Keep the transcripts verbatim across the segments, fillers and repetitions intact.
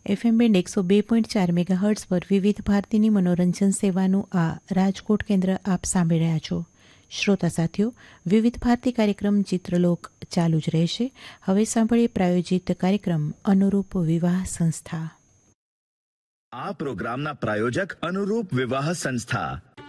FM band એકસો બે point ચાર મેગા હર્ટ્ઝ પર વિવિધ ભારતીની મનોરંજન સેવાનું આ રાજકોટ કેન્દ્ર આપ સાંભળી રહ્યા છો. શ્રોતા સાથીઓ, વિવિધ ભારતી કાર્યક્રમ ચિત્રલોક ચાલુ જ રહેશે. હવે સાંભળીએ પ્રાયોજિત કાર્યક્રમ અનુરૂપ વિવાહ સંસ્થા. આ પ્રોગ્રામના પ્રાયોજક અનુરૂપ વિવાહ સંસ્થા.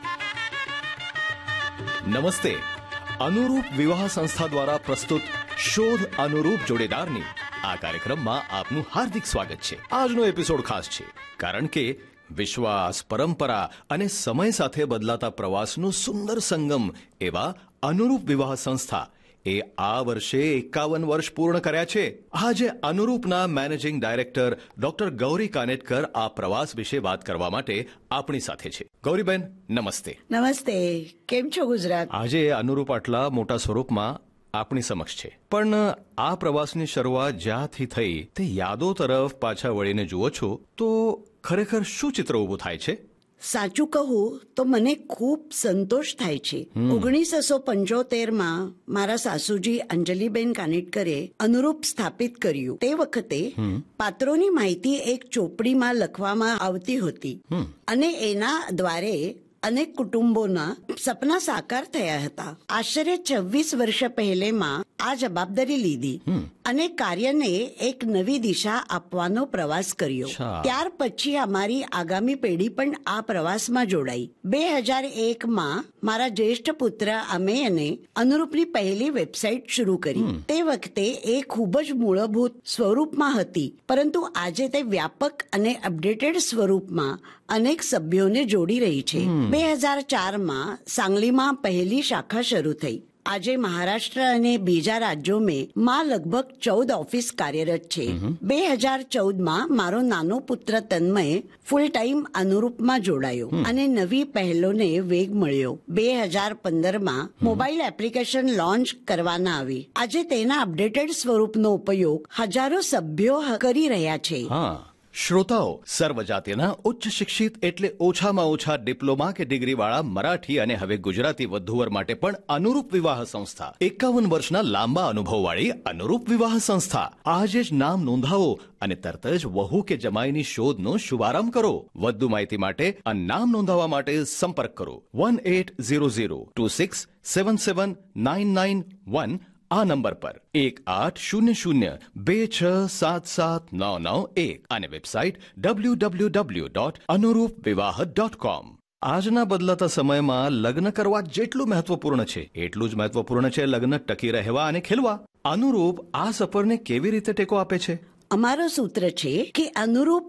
નમસ્તે. અનુરૂપ વિવાહ સંસ્થા દ્વારા પ્રસ્તુત શોધ અનુરૂપ જોડેદારની આ કાર્યક્રમમાં આપનું હાર્દિક સ્વાગત છે. આજનો એપિસોડ ખાસ છે કારણ કે વિશ્વાસ, પરંપરા અને સમય સાથે બદલાતા પ્રવાસનો સુંદર સંગમ એવા અનુરૂપ વિવાહ સંસ્થા એ આ વર્ષે એકાવન વર્ષ પૂર્ણ કર્યા છે. આજે અનુરૂપના મેનેજિંગ ડાયરેક્ટર ડોક્ટર ગૌરી કાનેટકર આ પ્રવાસ વિશે વાત કરવા માટે આપણી સાથે છે. ગૌરીબેન, નમસ્તે. નમસ્તે. કેમ છો ગુજરાત? આજે અનુરૂપ આટલા મોટા સ્વરૂપમાં આપણી સમક્ષ છે, પણ આ પ્રવાસની શરૂઆત જ્યાંથી થઈ તે યાદો તરફ પાછા વળીને જુઓ છો તો ખરેખર શું ચિત્ર ઊભું થાય છે? સાચું કહું તો મને ખૂબ સંતોષ થાય છે. ઓગણીસો પંચોતેર માં મારા સાસુજી અંજલિબેન કાનેટકરે અનુરૂપ સ્થાપિત કર્યું. તે વખતે પાત્રોની માહિતી એક ચોપડીમાં લખવામાં આવતી હતી અને એના દ્વારે અનેક કુટુંબોના સપના સાકાર થયા હતા. આશરે છવ્વીસ વર્ષ પહેલેમાં આ જવાબદારી લીધી અને કાર્યને એક નવી દિશા આપવાનો પ્રવાસ કર્યો. ત્યાર પછી અમારી આગામી પેઢી પણ આ પ્રવાસમાં જોડાઈ. બે હજાર એક માં મારા જ્યેષ્ઠ પુત્ર અમેયને અનુરૂપની પહેલી વેબસાઇટ શરૂ કરી. તે વખતે એ ખૂબ જ મૂળભૂત સ્વરૂપમાં હતી, પરંતુ આજે તે વ્યાપક અને અપડેટેડ સ્વરૂપમાં અનેક સભ્યોને જોડી રહી છે. બે હજાર ચાર માં સાંગલીમાં પહેલી શાખા શરૂ થઈ. આજે મહારાષ્ટ્ર અને બીજા રાજ્યોમાં માં લગભગ ચૌદ ઓફિસ કાર્યરત છે. બે હજાર ચૌદ માં મારો નાનો પુત્ર તન્મય ફૂલ ટાઈમ અનુરૂપમાં જોડાયો અને નવી પહેલોને વેગ મળ્યો. બે હજાર પંદર માં મોબાઈલ એપ્લિકેશન લોન્ચ કરવાના આવી. આજે તેના અપડેટેડ સ્વરૂપનો ઉપયોગ હજારો સભ્યો કરી રહ્યા છે. શ્રોતાઓ, સર્વજાતિના ઉચ્ચ શિક્ષિત એટલે ઓછામાં ઓછા ડિપ્લોમા કે ડિગ્રી વાળા મરાઠી અને હવે ગુજરાતી વધુવર માટે પણ અનુરૂપ વિવાહ સંસ્થા, એકાવન વર્ષના લાંબા અનુભવ વાળી અનુરૂપ વિવાહ સંસ્થા. આજે જ નામ નોંધાવો અને તરત જ વહુ કે જમાઈની શોધનો શુભારંભ કરો. વધુ માહિતી માટે અને નામ નોંધાવવા માટે સંપર્ક કરો one eight zero zero two six seven seven nine nine one આ નંબર પર એક આઠ શૂન્ય શૂન્ય બે છ સાત સાત નવ નવ એક અને website W W W dot અનુરૂપ વિવાહ ડોટ કોમ. આજના બદલાતા સમયમાં લગ્ન કરવા જેટલું મહત્વપૂર્ણ છે એટલું જ મહત્વપૂર્ણ છે લગ્ન ટકી રહેવા અને ખીલવા. અનુરૂપ આ સફરને કેવી રીતે ટેકો આપે છે? અમારો સૂત્ર છે કે અનુરૂપ